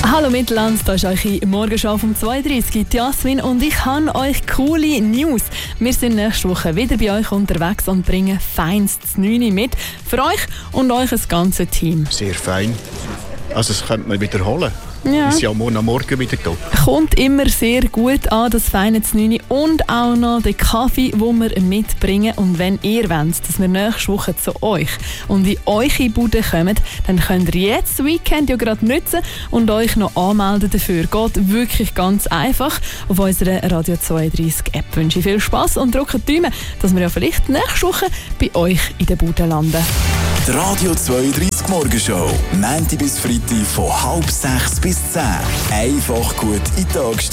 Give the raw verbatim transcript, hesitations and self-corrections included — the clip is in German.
Hallo Mittelland, da ist eure Morgenschau vom zweiunddreißig, Jasmin, und ich habe euch coole News. Wir sind nächste Woche wieder bei euch unterwegs und bringen feinstes Neune mit für euch und euch das ganze Team. Sehr fein. Also das könnte man wiederholen. Ja. Wir sind ja morgen am Morgen wieder da. Kommt immer sehr gut an, das feine Znüni und auch noch den Kaffee, den wir mitbringen. Und wenn ihr wollt, dass wir nächste Woche zu euch und in eure Bude kommen, dann könnt ihr jetzt das Weekend ja gerade nutzen und euch noch anmelden dafür. Geht wirklich ganz einfach. Auf unserer Radio zweiunddreißig App wünsche ich viel Spass und drückt die Daumen, dass wir ja vielleicht nächste Woche bei euch in der Bude landen. Die Radio zweiunddreißig Morgenshow. Montag bis Freitag von halb sechs bis zehn. Einfach gut in den Tag starten.